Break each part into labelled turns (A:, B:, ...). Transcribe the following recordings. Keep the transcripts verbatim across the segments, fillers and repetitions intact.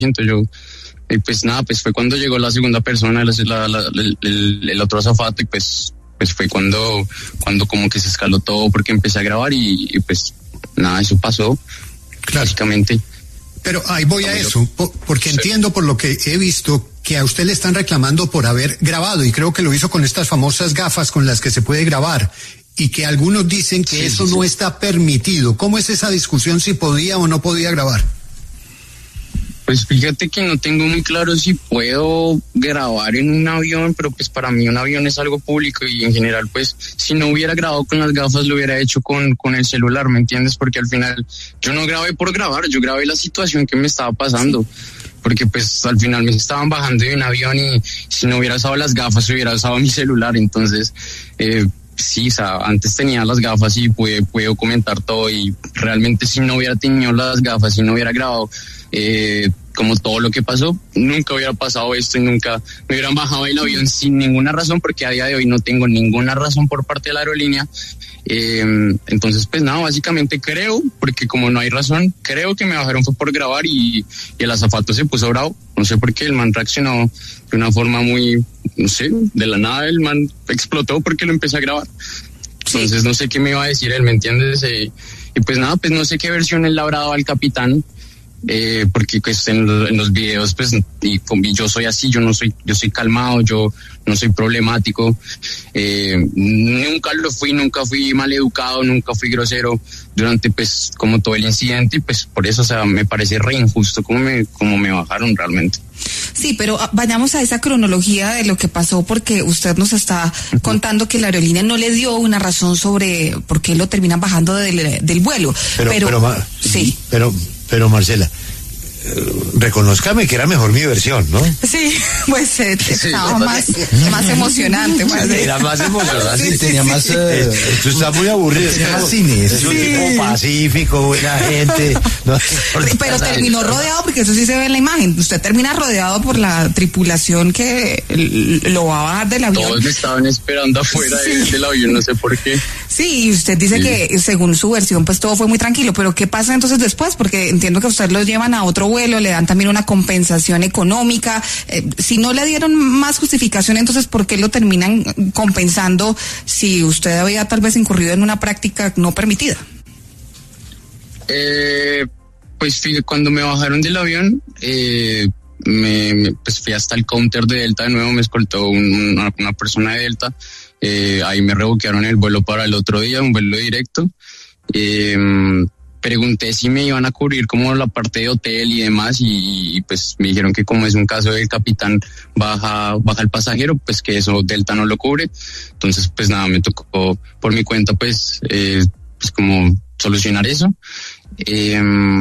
A: siento yo. Y pues nada, pues fue cuando llegó la segunda persona, la, la, la, el, el otro azafato, y pues, pues fue cuando, cuando como que se escaló todo porque empecé a grabar y, y pues nada, eso pasó, claro. Básicamente.
B: Pero ahí voy a eso, porque sí. Entiendo por lo que he visto que a usted le están reclamando por haber grabado, y creo que lo hizo con estas famosas gafas con las que se puede grabar, y que algunos dicen que sí, eso sí, no sí. está permitido. ¿Cómo es esa discusión, si podía o no podía grabar?
A: Pues fíjate que no tengo muy claro si puedo grabar en un avión, pero pues para mí un avión es algo público y en general pues si no hubiera grabado con las gafas lo hubiera hecho con, con el celular, ¿me entiendes? Porque al final yo no grabé por grabar, yo grabé la situación que me estaba pasando, porque pues al final me estaban bajando de un avión y si no hubiera usado las gafas hubiera usado mi celular, entonces eh, sí, o sea, antes tenía las gafas y pude, puedo comentar todo, y realmente si no hubiera tenido las gafas, si no hubiera grabado eh, como todo lo que pasó, nunca hubiera pasado esto y nunca me hubieran bajado del avión sin ninguna razón, porque a día de hoy no tengo ninguna razón por parte de la aerolínea. Eh, entonces pues nada, básicamente creo, porque como no hay razón, creo que me bajaron fue por grabar y, y el azafato se puso bravo, no sé por qué, el man reaccionó de una forma muy, no sé, de la nada el man explotó porque lo empecé a grabar. Entonces no sé qué me iba a decir él, ¿me entiendes? Eh, y pues nada, pues no sé qué versión él le habrá dado al capitán, eh, porque pues en, en los videos pues y, y yo soy así, yo no soy, yo soy calmado, yo no soy problemático, eh, nunca lo fui, nunca fui maleducado, nunca fui grosero durante pues como todo el incidente, y pues por eso, o sea, me parece re injusto como me, como me bajaron realmente.
C: Sí, pero vayamos a esa cronología de lo que pasó, porque usted nos está uh-huh. contando que la aerolínea no le dio una razón sobre por qué lo terminan bajando del, del vuelo.
D: Pero, pero, pero, ma,
C: sí.
D: pero, pero Marcela, reconózcame que era mejor mi versión, ¿no?
C: Sí, pues eh, sí, estaba más, más emocionante. Más de...
D: Era más emocionante.
E: Sí, tenía más...
D: Eh, esto está muy aburrido.
E: Tenía más cine.
D: Es un sí. tipo pacífico, buena gente. No,
C: pero terminó rodeado, porque eso sí se ve en la imagen. Usted termina rodeado por la tripulación que lo va a bajar del avión.
A: Todos me estaban esperando afuera sí. del avión, no sé por qué.
C: Sí, y usted dice sí. que según su versión pues todo fue muy tranquilo, pero ¿qué pasa entonces después? Porque entiendo que usted lo llevan a otro vuelo, le dan también una compensación económica. Eh, si no le dieron más justificación, entonces ¿por qué lo terminan compensando si usted había tal vez incurrido en una práctica no permitida?
A: Eh, pues cuando me bajaron del avión, eh, me, me, pues fui hasta el counter de Delta de nuevo, me escoltó un, una, una persona de Delta, eh, ahí me revoquearon el vuelo para el otro día, un vuelo directo. Eh, pregunté si me iban a cubrir como la parte de hotel y demás, y, y pues me dijeron que como es un caso del capitán baja baja el pasajero, pues que eso Delta no lo cubre. Entonces pues nada, me tocó por mi cuenta pues eh, pues como solucionar eso. Eh,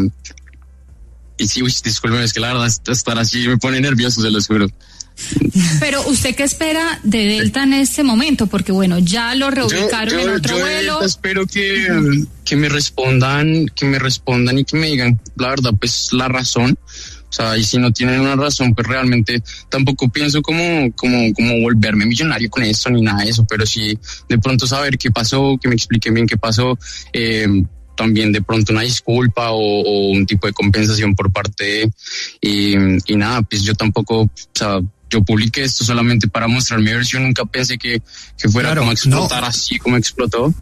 A: y sí, uy, disculpen, es que la verdad estar así me pone nervioso, se lo juro.
F: Pero ¿usted qué espera de Delta en este momento? Porque bueno, ya lo reubicaron yo, yo, en otro
A: yo
F: vuelo.
A: Espero que, uh-huh. que me respondan, que me respondan y que me digan la verdad, pues la razón. O sea, y si no tienen una razón, pues realmente tampoco pienso como, como, como volverme millonario con esto ni nada de eso, pero sí de pronto saber qué pasó, que me expliquen bien qué pasó, eh, también de pronto una disculpa o, o un tipo de compensación por parte de, y, y nada, pues yo tampoco, o sea, yo publiqué esto solamente para mostrar mi versión, nunca pensé que, que fuera claro, como a explotar no. así como explotó.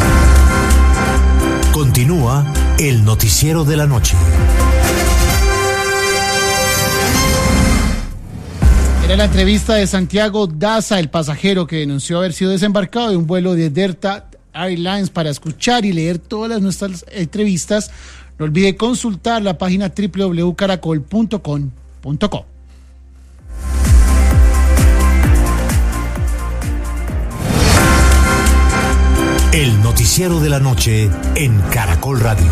G: Continúa el noticiero de la noche.
H: Era la entrevista de Santiago Daza, el pasajero que denunció haber sido desembarcado de un vuelo de Delta Airlines. Para escuchar y leer todas las nuestras entrevistas, no olvide consultar la página doble u doble u doble u punto caracol punto com punto co.
G: El noticiero de la noche en Caracol Radio.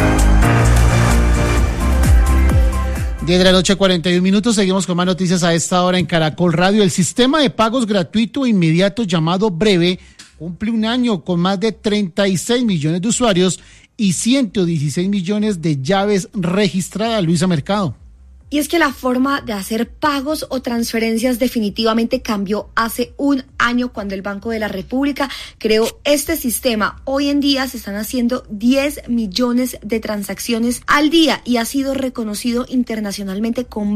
H: diez de la noche, cuarenta y un minutos. Seguimos con más noticias a esta hora en Caracol Radio. El sistema de pagos gratuito e inmediato llamado Breve cumple un año con más de treinta y seis millones de usuarios y ciento dieciséis millones de llaves registradas. Luisa Mercado.
E: Y es que la forma de hacer pagos o transferencias definitivamente cambió hace un año cuando el Banco de la República creó este sistema. Hoy en día se están haciendo diez millones de transacciones al día y ha sido reconocido internacionalmente con